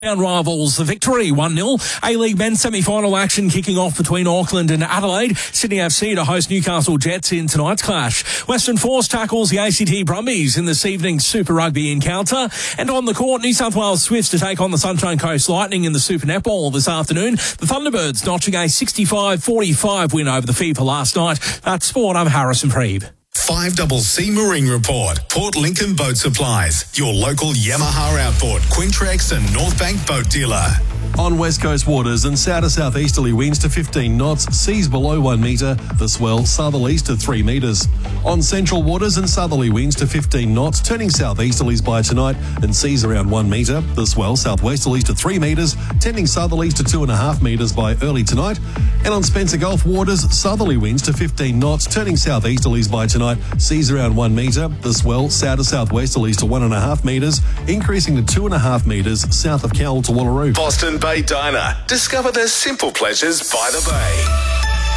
Rivals the victory 1-0. A-League men's semi-final action kicking off between Auckland and Adelaide. Sydney FC to host Newcastle Jets in tonight's clash. Western Force tackles the ACT Brumbies in this evening's Super Rugby encounter. And on the court, New South Wales Swifts to take on the Sunshine Coast Lightning in the Super Netball this afternoon. The Thunderbirds notching a 65-45 win over the FIFA last night. That's sport. I'm Harrison Preeb. 5CC Marine Report. Port Lincoln Boat Supplies. Your local Yamaha Outboard, Quintrex and North Bank boat dealer. On West Coast waters and south to southeasterly winds to 15 knots, seas below 1 metre, the swell southerlies to 3 metres. On central waters and southerly winds to 15 knots, turning southeasterlies by tonight and seas around 1 metre, the swell southwesterlies to 3 metres, tending southerlies to 2.5 metres by early tonight. And on Spencer Gulf waters, southerly winds to 15 knots, turning southeasterlies by tonight, seas around 1 metre, the swell south to southwesterlies to 1.5 metres, increasing to 2.5 metres south of Cowell to Wallaroo. Boston Bay Diner. Discover the simple pleasures by the bay.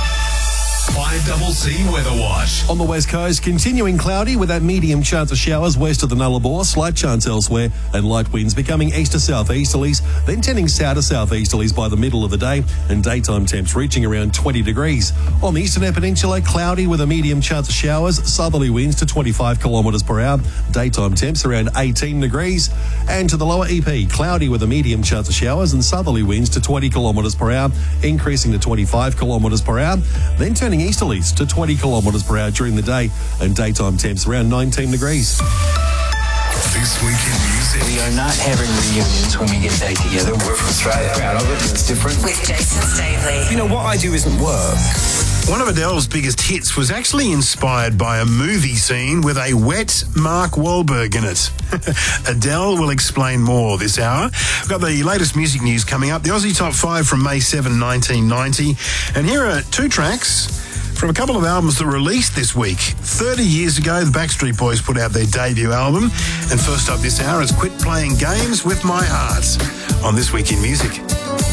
5CC Weather Watch. On the west coast, continuing cloudy with that medium chance of showers west of the Nullarbor, slight chance elsewhere, and light winds becoming east to southeasterlies, then tending south to southeasterlies by the middle of the day, and daytime temps reaching around 20 degrees. On the eastern peninsula, cloudy with a medium chance of showers, southerly winds to 25 kilometres per hour, daytime temps around 18 degrees. And to the lower EP, cloudy with a medium chance of showers and southerly winds to 20 kilometres per hour, increasing to 25 kilometres per hour, then turning easterlies to 20 kilometres per hour during the day, and daytime temps around 19 degrees. This week in music. We are not having reunions when we get back together. We're from Australia, proud of it, and it's different. With Jason Stavely. You know, what I do isn't work. One of Adele's biggest hits was actually inspired by a movie scene with a wet Mark Wahlberg in it. Adele will explain more this hour. We've got the latest music news coming up. The Aussie Top 5 from May 7, 1990. And here are two tracks from a couple of albums that were released this week. 30 years ago, the Backstreet Boys put out their debut album. And first up this hour is Quit Playing Games with My Heart on This Week in Music.